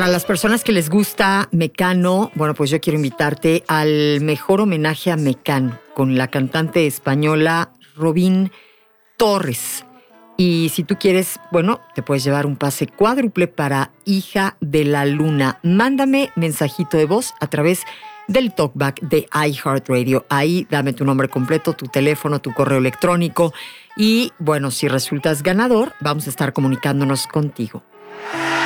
Para las personas que les gusta Mecano, bueno, pues yo quiero invitarte al mejor homenaje a Mecano con la cantante española Robin Torres. Y si tú quieres, bueno, te puedes llevar un pase cuádruple para Hija de la Luna. Mándame mensajito de voz a través del talkback de iHeartRadio. Ahí dame tu nombre completo, tu teléfono, tu correo electrónico. Y bueno, si resultas ganador, vamos a estar comunicándonos contigo.